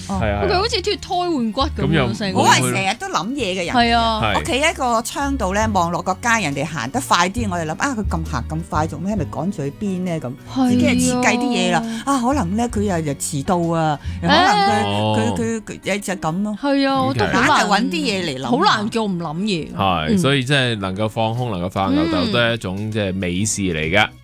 佢好似脫胎換骨咁樣成。 我係成日都諗嘢嘅人。 係啊， 我企喺個窗度咧，望落個街，人哋行得快啲，我哋諗佢咁行咁快做咩？係咪趕住去邊咧？咁自己係設計啲嘢啦。可能咧佢又遲到啊，可能佢就咁咯。 係啊，我都硬係揾啲嘢嚟諗， 好難叫我唔諗嘢。 係，所以即係能夠放空，能夠發吽哣都係一種即係美事嚟㗎。